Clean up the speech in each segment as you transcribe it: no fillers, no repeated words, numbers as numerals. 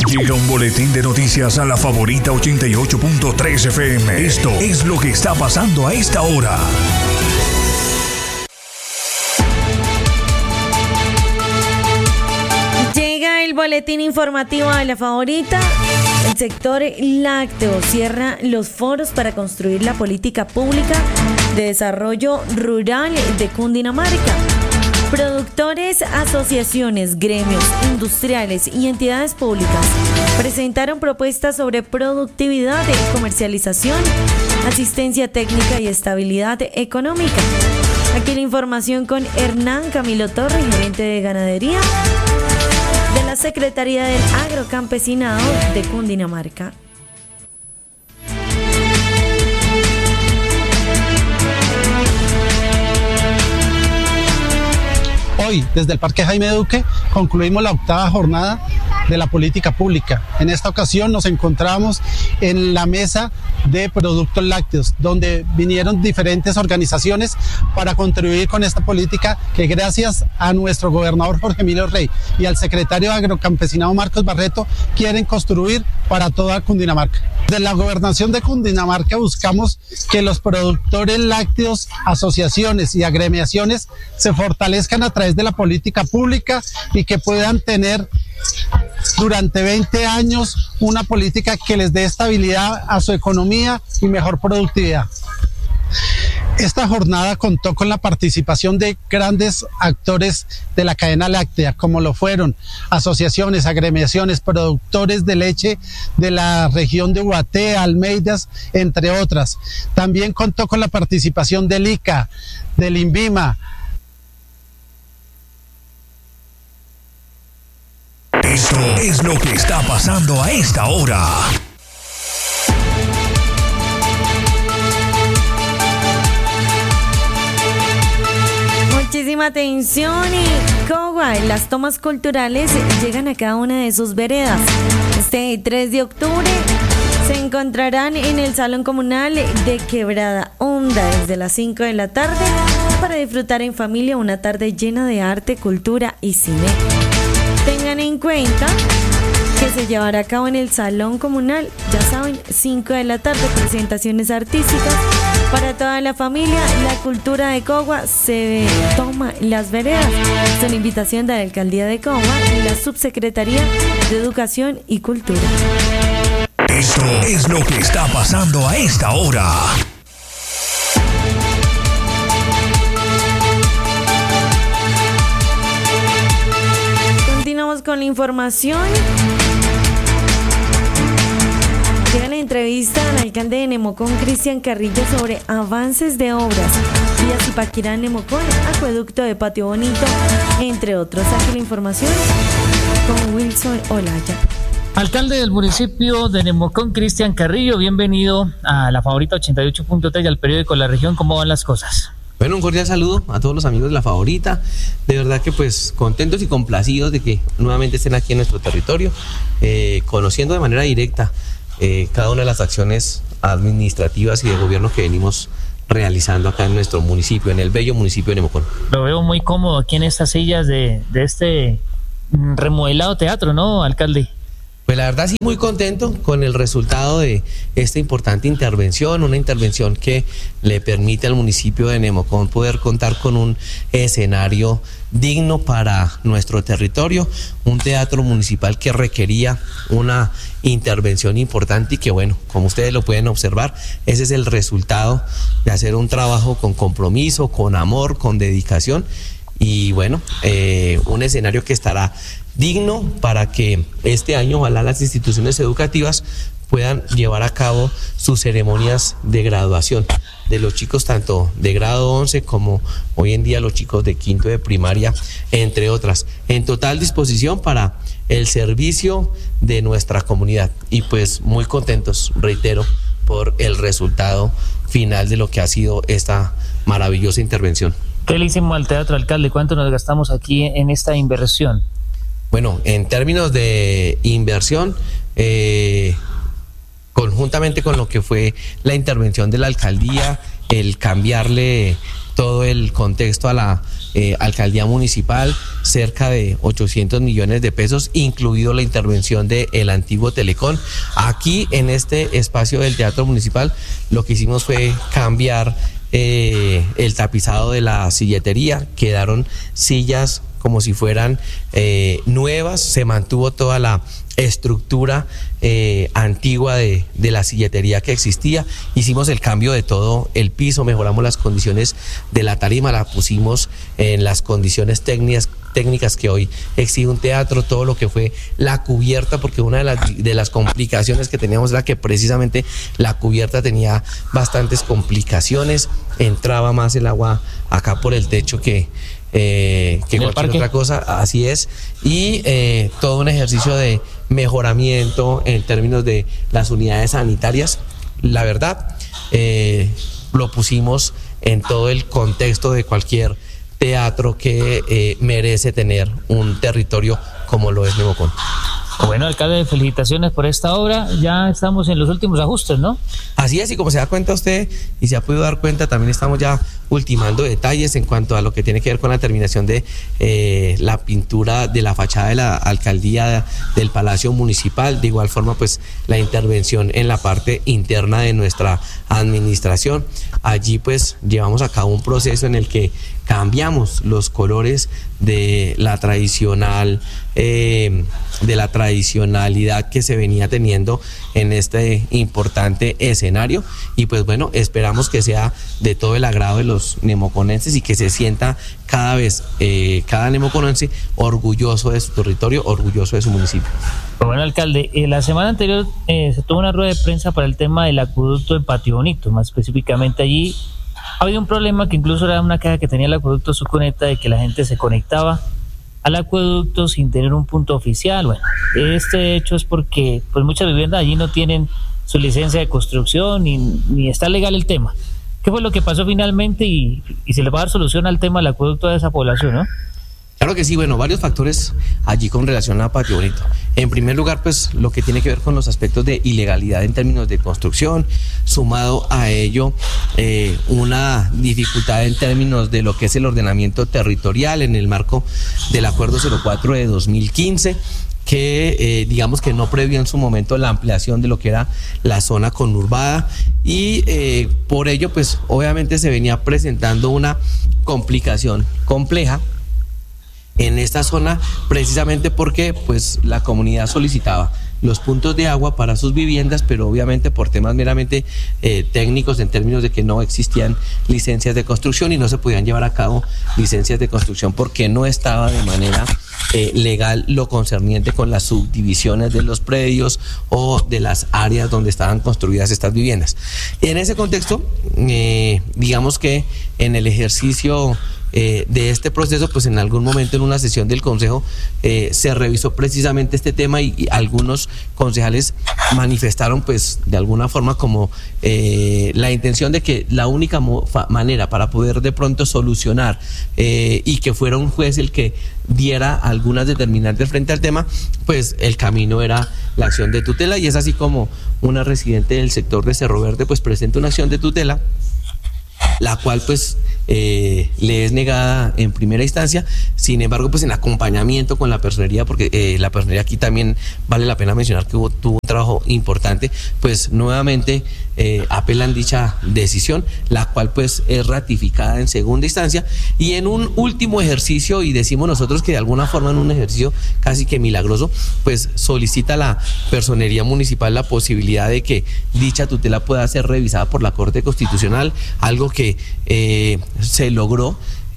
Llega un boletín de noticias a La Favorita 88.3 FM. Esto es lo que está pasando a esta hora. Llega el boletín informativo de La Favorita. El sector lácteo cierra los foros para construir la política pública de desarrollo rural de Cundinamarca. Productores, asociaciones, gremios, industriales y entidades públicas presentaron propuestas sobre productividad, comercialización, asistencia técnica y estabilidad económica. Aquí la información con Hernán Camilo Torres, gerente de ganadería de la Secretaría del Agrocampesinado de Cundinamarca. Hoy, desde el Parque Jaime Duque, concluimos la 8ª jornada de la política pública. En esta ocasión nos encontramos en la mesa de productos lácteos, donde vinieron diferentes organizaciones para contribuir con esta política que, gracias a nuestro gobernador Jorge Emilio Rey y al secretario de Agrocampesinado Marcos Barreto, quieren construir para toda Cundinamarca. Desde la gobernación de Cundinamarca buscamos que los productores lácteos, asociaciones y agremiaciones se fortalezcan a través de la política pública y que puedan tener durante 20 años una política que les dé estabilidad a su economía y mejor productividad. Esta jornada contó con la participación de grandes actores de la cadena láctea, como lo fueron asociaciones, agremiaciones, productores de leche de la región de Ubaté, Almeidas, entre otras. También contó con la participación del ICA, del INVIMA. Esto es lo que está pasando a esta hora. Muchísima atención y Cogua, las tomas culturales llegan a cada una de sus veredas. Este 3 de octubre se encontrarán en el Salón Comunal de Quebrada Honda desde las 5 de la tarde para disfrutar en familia una tarde llena de arte, cultura y cine. Tengan en cuenta que se llevará a cabo en el Salón Comunal, ya saben, 5 de la tarde, presentaciones artísticas para toda la familia. La cultura de Cogua se toma las veredas. Es una invitación de la Alcaldía de Cogua y la Subsecretaría de Educación y Cultura. Esto es lo que está pasando a esta hora. Continuamos con la información. Llega la entrevista al alcalde de Nemocón, Cristian Carrillo, sobre avances de obras. Vía Zipaquirá, Nemocón, acueducto de Patio Bonito, entre otros. Aquí la información con Wilson Olaya. Alcalde del municipio de Nemocón, Cristian Carrillo, bienvenido a La Favorita 88.3 y al periódico La Región. ¿Cómo van las cosas? Bueno, un cordial saludo a todos los amigos de La Favorita. De verdad que pues contentos y complacidos de que nuevamente estén aquí en nuestro territorio, conociendo de manera directa cada una de las acciones administrativas y de gobierno que venimos realizando acá en nuestro municipio, en el bello municipio de Nemocón. Lo veo muy cómodo aquí en estas sillas de este remodelado teatro, ¿no, alcalde? Pues la verdad sí, muy contento con el resultado de esta importante intervención, una intervención que le permite al municipio de Nemocón poder contar con un escenario digno para nuestro territorio, un teatro municipal que requería una intervención importante y que, bueno, como ustedes lo pueden observar, ese es el resultado de hacer un trabajo con compromiso, con amor, con dedicación y, bueno, un escenario que estará digno para que este año ojalá las instituciones educativas puedan llevar a cabo sus ceremonias de graduación de los chicos tanto de grado 11 como hoy en día los chicos de quinto de primaria, entre otras, en total disposición para el servicio de nuestra comunidad y pues muy contentos, reitero, por el resultado final de lo que ha sido esta maravillosa intervención. ¿Qué le hicimos al teatro, alcalde? ¿Cuánto nos gastamos aquí en esta inversión? Bueno, en términos de inversión, conjuntamente con lo que fue la intervención de la alcaldía, el cambiarle todo el contexto a la alcaldía municipal, cerca de 800 millones de pesos, incluido la intervención del antiguo Telecom. Aquí en este espacio del Teatro Municipal lo que hicimos fue cambiar el tapizado de la silletería, quedaron sillas como si fueran nuevas, se mantuvo toda la estructura antigua de la silletería que existía, hicimos el cambio de todo el piso, mejoramos las condiciones de la tarima, la pusimos en las condiciones técnicas que hoy exige un teatro, todo lo que fue la cubierta, porque una de las complicaciones que teníamos era que precisamente la cubierta tenía bastantes complicaciones, entraba más el agua acá por el techo que cualquier otra cosa, así es, y todo un ejercicio de mejoramiento en términos de las unidades sanitarias. La verdad, lo pusimos en todo el contexto de cualquier teatro que merece tener un territorio como lo es Nemocón. Bueno, alcalde, felicitaciones por esta obra. Ya estamos en los últimos ajustes, ¿no? Así es, y como se da cuenta usted y se ha podido dar cuenta, también estamos ya ultimando detalles en cuanto a lo que tiene que ver con la terminación de la pintura de la fachada de la alcaldía del Palacio Municipal. De igual forma, pues la intervención en la parte interna de nuestra administración. Allí pues llevamos a cabo un proceso en el que cambiamos los colores de la tradicionalidad que se venía teniendo en este importante escenario, y pues bueno, esperamos que sea de todo el agrado de los nemoconenses y que se sienta cada vez cada nemoconense orgulloso de su territorio, orgulloso de su municipio. Bueno, alcalde, la semana anterior se tuvo una rueda de prensa para el tema del acueducto en Patio Bonito, más específicamente allí había un problema que incluso era una queja que tenía el acueducto Sucuneta, de que la gente se conectaba al acueducto sin tener un punto oficial. Bueno, este hecho es porque pues muchas viviendas allí no tienen su licencia de construcción ni está legal el tema. ¿Qué fue lo que pasó finalmente y se le va a dar solución al tema del acueducto de esa población, no? Claro que sí, bueno, varios factores allí con relación a Patio Bonito. En primer lugar, pues lo que tiene que ver con los aspectos de ilegalidad en términos de construcción, sumado a ello una dificultad en términos de lo que es el ordenamiento territorial en el marco del Acuerdo 04 de 2015, que digamos que no previó en su momento la ampliación de lo que era la zona conurbada, y por ello pues obviamente se venía presentando una complicación compleja en esta zona, precisamente porque pues la comunidad solicitaba los puntos de agua para sus viviendas, pero obviamente por temas meramente técnicos, en términos de que no existían licencias de construcción y no se podían llevar a cabo licencias de construcción porque no estaba de manera legal lo concerniente con las subdivisiones de los predios o de las áreas donde estaban construidas estas viviendas. En ese contexto, digamos que en el ejercicio de este proceso, pues en algún momento en una sesión del Consejo se revisó precisamente este tema y algunos concejales manifestaron pues de alguna forma como la intención de que la única manera para poder de pronto solucionar y que fuera un juez el que diera algunas determinantes frente al tema, pues el camino era la acción de tutela, y es así como una residente del sector de Cerro Verde pues presenta una acción de tutela, la cual pues le es negada en primera instancia. Sin embargo, pues en acompañamiento con la personería, porque la personería aquí también vale la pena mencionar que tuvo un trabajo importante, pues nuevamente apelan dicha decisión, la cual pues es ratificada en segunda instancia, y en un último ejercicio, y decimos nosotros que de alguna forma en un ejercicio casi que milagroso, pues solicita la personería municipal la posibilidad de que dicha tutela pueda ser revisada por la Corte Constitucional, algo que se logró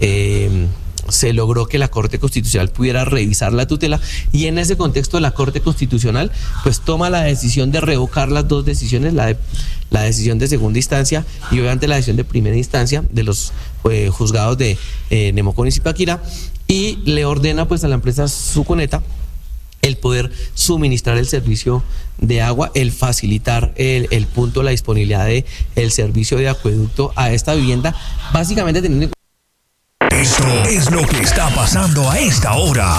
que la Corte Constitucional pudiera revisar la tutela, y en ese contexto la Corte Constitucional pues toma la decisión de revocar las dos decisiones, la decisión de segunda instancia y obviamente la decisión de primera instancia de los juzgados de Nemocón y Zipaquirá, y le ordena pues a la empresa Sucuneta el poder suministrar el servicio de agua, el facilitar el punto, la disponibilidad de el servicio de acueducto a esta vivienda, básicamente teniendo en cuenta. Esto es lo que está pasando a esta hora.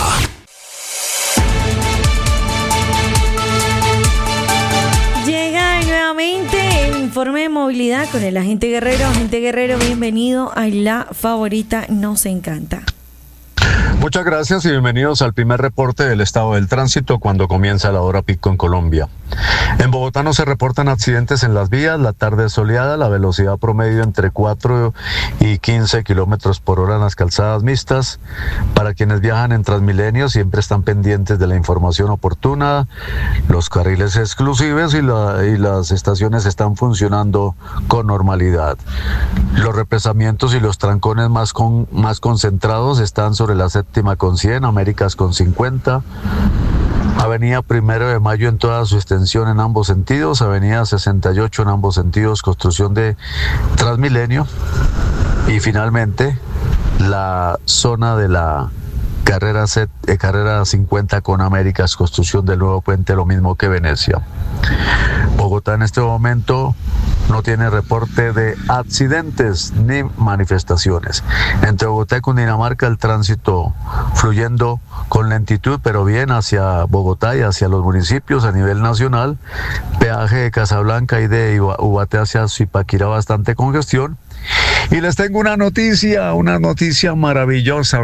Llega nuevamente el informe de movilidad con el agente Guerrero. Agente Guerrero, bienvenido a La Favorita Nos Encanta. Muchas gracias y bienvenidos al primer reporte del estado del tránsito cuando comienza la hora pico en Colombia. En Bogotá no se reportan accidentes en las vías, la tarde es soleada, la velocidad promedio entre 4 y 15 kilómetros por hora en las calzadas mixtas. Para quienes viajan en Transmilenio siempre están pendientes de la información oportuna, los carriles exclusivos y las estaciones están funcionando con normalidad. Los represamientos y los trancones más concentrados están sobre la séptima con 100, Américas con 50, Avenida 1 de Mayo en toda su extensión en ambos sentidos, Avenida 68 en ambos sentidos, construcción de Transmilenio, y finalmente la zona de la carrera 50 con Américas, construcción del nuevo puente, lo mismo que Venecia. Bogotá en este momento no tiene reporte de accidentes ni manifestaciones. Entre Bogotá y Cundinamarca el tránsito fluyendo con lentitud, pero bien hacia Bogotá y hacia los municipios a nivel nacional. Peaje de Casablanca y de Ubaté hacia Zipaquirá bastante congestión. Y les tengo una noticia maravillosa.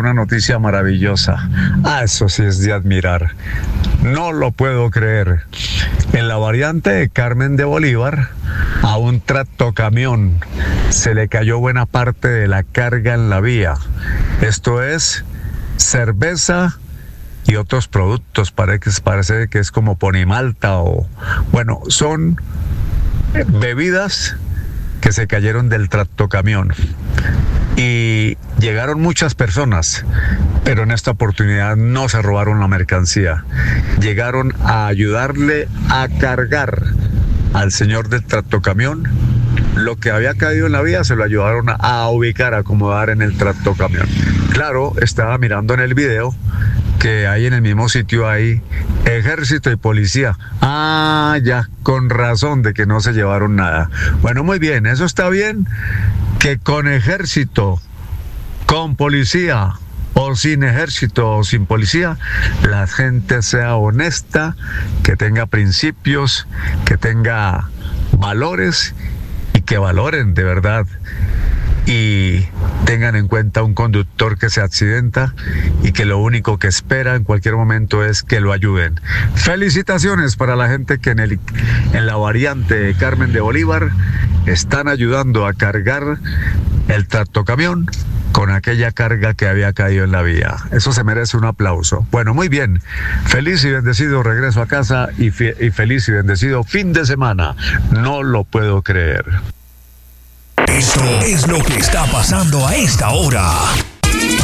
Eso sí es de admirar. No lo puedo creer. En la variante de Carmen de Bolívar, a un tractocamión se le cayó buena parte de la carga en la vía. Esto es cerveza y otros productos. Parece que es como ponimalta o... Bueno, son bebidas que se cayeron del tractocamión y llegaron muchas personas, pero en esta oportunidad no se robaron la mercancía, llegaron a ayudarle a cargar al señor del tractocamión. Lo que había caído en la vía se lo ayudaron a ubicar, a acomodar en el tractocamión. Claro, estaba mirando en el video que hay en el mismo sitio hay ejército y policía. Ah, ya, con razón de que no se llevaron nada. Bueno, muy bien, eso está bien, que con ejército, con policía o sin ejército o sin policía, la gente sea honesta, que tenga principios, que tenga valores y que valoren de verdad y tengan en cuenta un conductor que se accidenta y que lo único que espera en cualquier momento es que lo ayuden. Felicitaciones para la gente que en la variante de Carmen de Bolívar están ayudando a cargar el tractocamión con aquella carga que había caído en la vía. Eso se merece un aplauso. Bueno, muy bien. Feliz y bendecido regreso a casa y feliz y bendecido fin de semana. No lo puedo creer. Esto es lo que está pasando a esta hora.